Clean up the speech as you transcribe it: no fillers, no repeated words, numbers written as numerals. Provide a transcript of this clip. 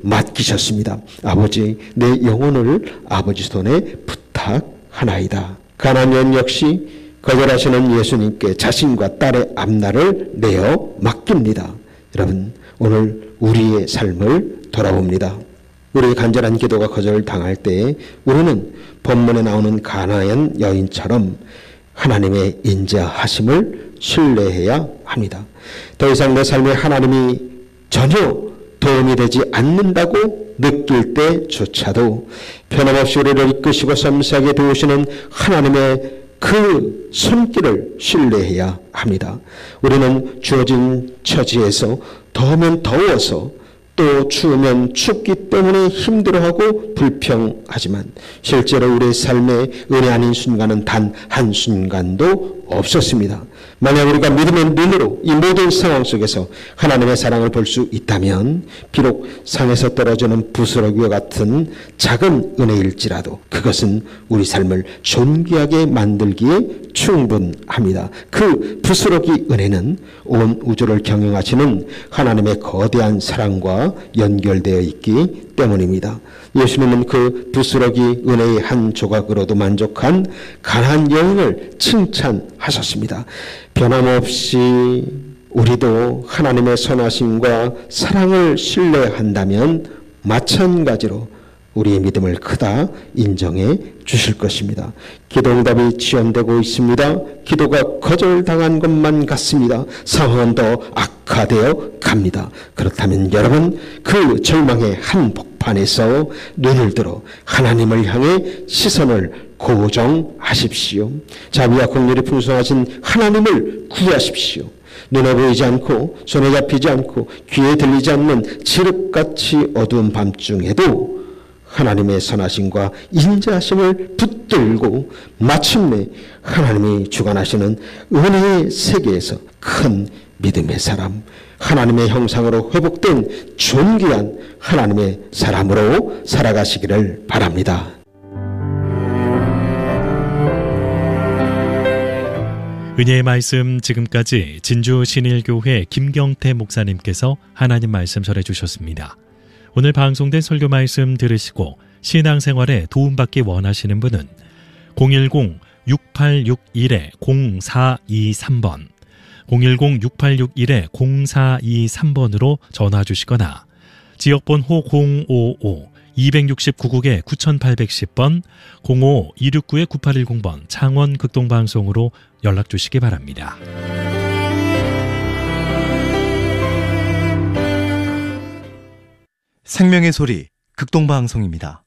맡기셨습니다. 아버지, 내 영혼을 아버지 손에 부탁하나이다. 가나안 역시 거절하시는 예수님께 자신과 딸의 앞날을 내어 맡깁니다. 여러분, 오늘 우리의 삶을 돌아봅니다. 우리의 간절한 기도가 거절당할 때 우리는 본문에 나오는 가나안 여인처럼 하나님의 인자하심을 신뢰해야 합니다. 더 이상 내 삶에 하나님이 전혀 도움이 되지 않는다고 느낄 때조차도 변함없이 우리를 이끄시고 섬세하게 도우시는 하나님의 그 손길을 신뢰해야 합니다. 우리는 주어진 처지에서 더우면 더워서 또 추우면 춥기 때문에 힘들어하고 불평하지만 실제로 우리의 삶에 은혜 아닌 순간은 단 한순간도 없었습니다. 만약 우리가 믿음의 눈으로 이 모든 상황 속에서 하나님의 사랑을 볼 수 있다면 비록 상에서 떨어지는 부스러기와 같은 작은 은혜일지라도 그것은 우리 삶을 존귀하게 만들기에 충분합니다. 그 부스러기 은혜는 온 우주를 경영하시는 하나님의 거대한 사랑과 연결되어 있기 때문입니다. 예수님은 그 부스러기 은혜의 한 조각으로도 만족한 가나안 여인을 칭찬하셨습니다. 변함없이 우리도 하나님의 선하심과 사랑을 신뢰한다면 마찬가지로 우리의 믿음을 크다 인정해 주실 것입니다. 기도 응답이 지연되고 있습니다. 기도가 거절당한 것만 같습니다. 상황은 더 악화되어 갑니다. 그렇다면 여러분, 그 절망의 한복판에서 눈을 들어 하나님을 향해 시선을 고정하십시오. 자비와 긍휼이 풍성하신 하나님을 구하십시오. 눈에 보이지 않고 손에 잡히지 않고 귀에 들리지 않는 칠흑같이 어두운 밤중에도 하나님의 선하심과 인자하심을 붙들고 마침내 하나님이 주관하시는 은혜의 세계에서 큰 믿음의 사람, 하나님의 형상으로 회복된 존귀한 하나님의 사람으로 살아가시기를 바랍니다. 은혜의 말씀, 지금까지 진주 신일교회 김경태 목사님께서 하나님 말씀 전해주셨습니다. 오늘 방송된 설교 말씀 들으시고 신앙생활에 도움받기 원하시는 분은 010-6861-0423번 010-6861-0423번으로 전화 주시거나 지역번호 055-269국에 9810번 05-269-9810번 창원 극동방송으로 연락 주시기 바랍니다. 생명의 소리 극동방송입니다.